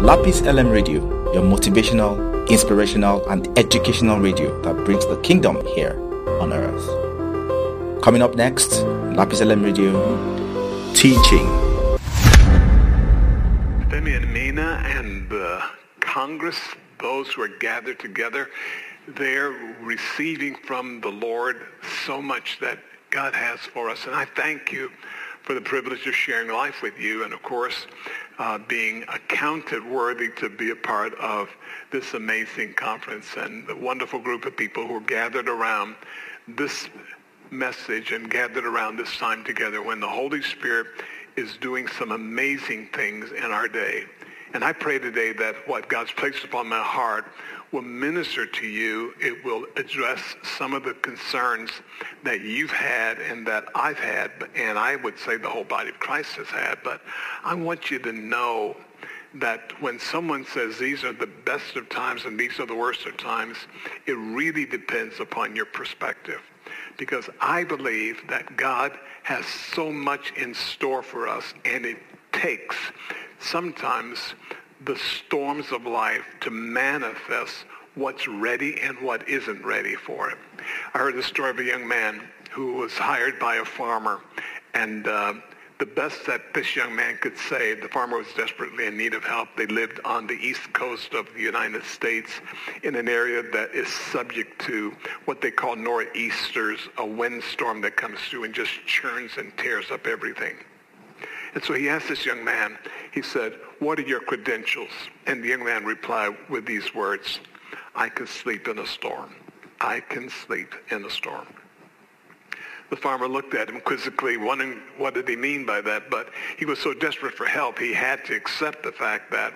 Lapis LM Radio, your motivational, inspirational, and educational radio that brings the kingdom here on earth. Coming up next, Lapis LM Radio, teaching. Femi and Mina and the Congress, those who are gathered together, they're receiving from the Lord so much that God has for us. And I thank you for the privilege of sharing life with you, and of course, being accounted worthy to be a part of this amazing conference and the wonderful group of people who are gathered around this message and gathered around this time together when the Holy Spirit is doing some amazing things in our day. And I pray today that what God's placed upon my heart will minister to you. It will address some of the concerns that you've had and that I've had, and I would say the whole body of Christ has had. But I want you to know that when someone says these are the best of times and these are the worst of times, it really depends upon your perspective. Because I believe that God has so much in store for us, and it takes sometimes the storms of life to manifest what's ready and what isn't ready for it. I heard the story of a young man who was hired by a farmer, and the best that this young man could say, the farmer was desperately in need of help. They lived on the east coast of the United States in an area that is subject to what they call nor'easters, a windstorm that comes through and just churns and tears up everything. And so he asked this young man, he said, "What are your credentials?" And the young man replied with these words, "I can sleep in a storm. I can sleep in a storm." The farmer looked at him quizzically, wondering what did he mean by that, but he was so desperate for help, he had to accept the fact that